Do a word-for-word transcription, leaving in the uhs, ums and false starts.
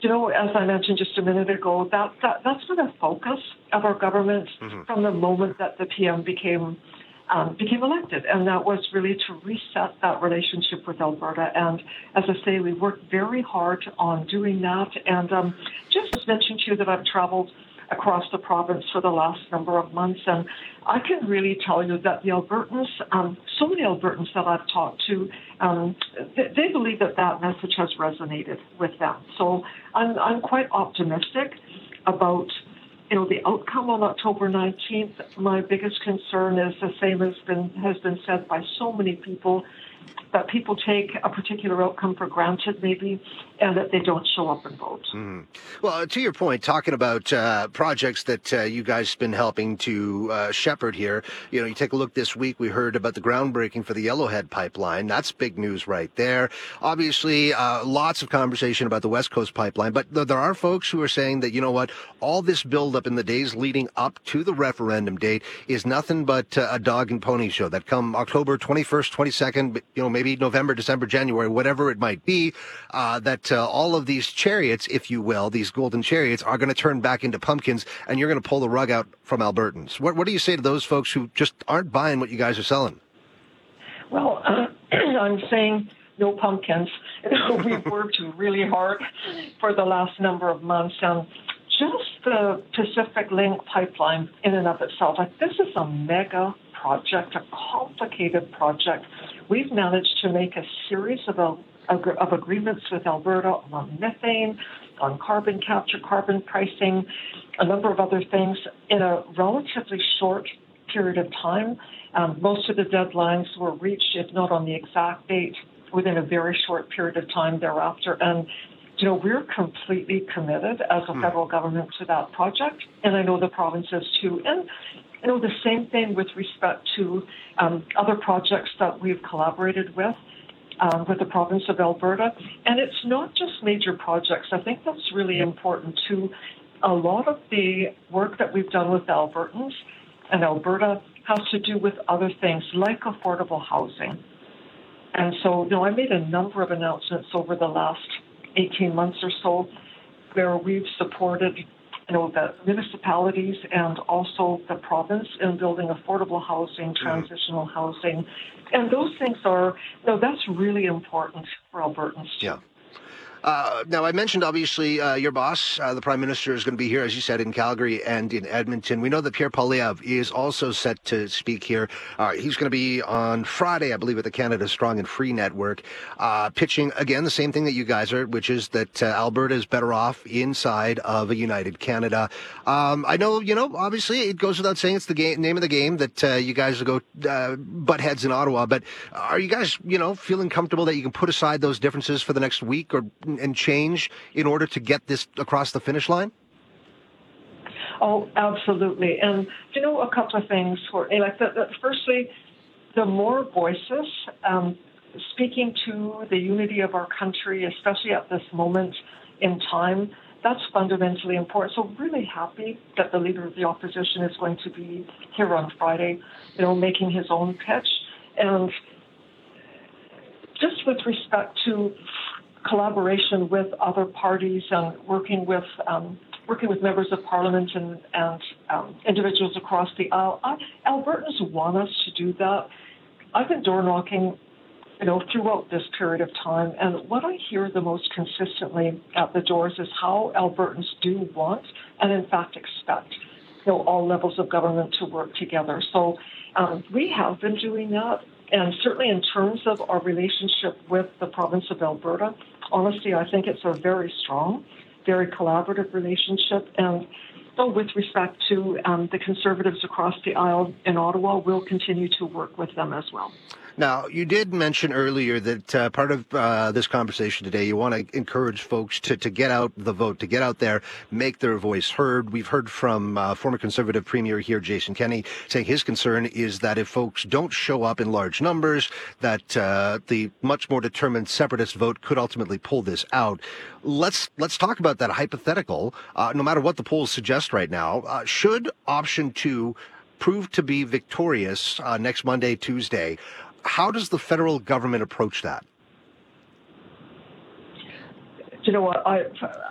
you know, as I mentioned just a minute ago, that, that that's been a focus of our government mm-hmm. from the moment that the P M became um, became elected, and that was really to reset that relationship with Alberta. And as I say, we worked very hard on doing that. And um, just mention to you that I've traveled across the province for the last number of months, and I can really tell you that the Albertans, um, so many Albertans that I've talked to, um, they, they believe that that message has resonated with them. So I'm, I'm quite optimistic about, you know, the outcome on October nineteenth. My biggest concern is the same as been has been said by so many people, that people take a particular outcome for granted, maybe, and that they don't show up and vote. Mm. Well, to your point, talking about uh, projects that uh, you guys have been helping to uh, shepherd here, you know, you take a look this week, we heard about the groundbreaking for the Yellowhead Pipeline. That's big news right there. Obviously, uh, lots of conversation about the West Coast Pipeline, but th- there are folks who are saying that, you know what, all this buildup in the days leading up to the referendum date is nothing but uh, a dog and pony show. That come October twenty-first, twenty-second, you know, maybe November, December, January, whatever it might be, uh, that uh, all of these chariots, if you will, these golden chariots, are going to turn back into pumpkins, and you're going to pull the rug out from Albertans. What, what do you say to those folks who just aren't buying what you guys are selling? Well, uh, I'm saying no pumpkins. We've worked really hard for the last number of months, and just the Pacific Link pipeline in and of itself, like, this is a mega project, a complicated project. We've managed to make a series of, uh, of agreements with Alberta on methane, on carbon capture, carbon pricing, a number of other things in a relatively short period of time. Um, most of the deadlines were reached, if not on the exact date, within a very short period of time thereafter. And, you know, we're completely committed as a federal government to that project, and I know the provinces too. And you know, the same thing with respect to um, other projects that we've collaborated with, um, with the province of Alberta. And it's not just major projects. I think that's really important too. A lot of the work that we've done with Albertans and Alberta has to do with other things like affordable housing. And so, you know, I made a number of announcements over the last eighteen months or so where we've supported, you know, the municipalities and also the province in building affordable housing, transitional mm-hmm. housing. And those things are, you know, that's really important for Albertans too. Yeah. Uh, now, I mentioned, obviously, uh, your boss, uh, the Prime Minister, is going to be here, as you said, in Calgary and in Edmonton. We know that Pierre Poilievre is also set to speak here. Uh, he's going to be on Friday, I believe, at the Canada Strong and Free Network, uh, pitching, again, the same thing that you guys are, which is that uh, Alberta is better off inside of a united Canada. Um, I know, you know, obviously, it goes without saying it's the game, name of the game that uh, you guys will go uh, butt heads in Ottawa, but are you guys, you know, feeling comfortable that you can put aside those differences for the next week or and change in order to get this across the finish line? Oh, absolutely. And, you know, a couple of things. For, like the, the, firstly, the more voices um, speaking to the unity of our country, especially at this moment in time, that's fundamentally important. So really happy that the Leader of the Opposition is going to be here on Friday, you know, making his own pitch. And just with respect to collaboration with other parties and working with um, working with members of Parliament and, and um, individuals across the aisle. I, Albertans want us to do that. I've been door knocking, you know, throughout this period of time, and what I hear the most consistently at the doors is how Albertans do want and, in fact, expect, you know, all levels of government to work together. So um, we have been doing that. And certainly in terms of our relationship with the province of Alberta, honestly, I think it's a very strong, very collaborative relationship. And so with respect to um, the Conservatives across the aisle in Ottawa, we'll continue to work with them as well. Now, you did mention earlier that uh, part of uh, this conversation today, you want to encourage folks to, to get out the vote, to get out there, make their voice heard. We've heard from uh, former Conservative Premier here, Jason Kenney, saying his concern is that if folks don't show up in large numbers, that uh, the much more determined separatist vote could ultimately pull this out. Let's let's talk about that hypothetical. Uh, no matter what the polls suggest right now, uh, should option two prove to be victorious uh, next Monday, Tuesday, how does the federal government approach that? You know what? I